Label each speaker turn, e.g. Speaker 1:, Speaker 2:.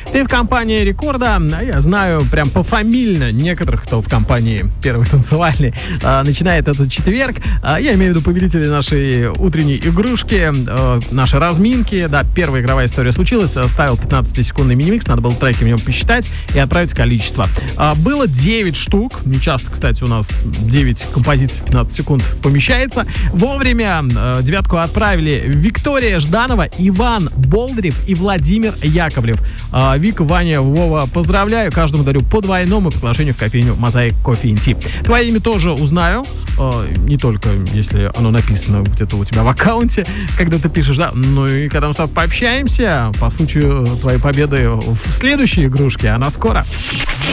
Speaker 1: Ты в компании Рекорда, а я знаю прям пофамильно некоторых, кто в компании Первый танцевальный начинает этот четверг. Я имею в виду победителей нашей утренней игрушки, нашей разминки. Да, первая игровая история случилась. Ставил 15-секундный мини-микс, надо было треки в нем посчитать и отправить количество. Было 9 штук. Не часто, кстати, у нас 9 композиций в 15 секунд помещается. Вовремя девятку отправили Виктория Жданова, Иван Болдырев и Владимир Яковлев. Вика, Ваня, Вова, поздравляю. Каждому дарю по двойному приглашению в кофейню Mosaic Coffee & Tea. Твое имя тоже узнаю. Не только если оно написано где-то у тебя в аккаунте, когда ты пишешь, да. Ну и когда мы с тобой пообщаемся по случаю твоей победы в следующей игрушке. Она скоро.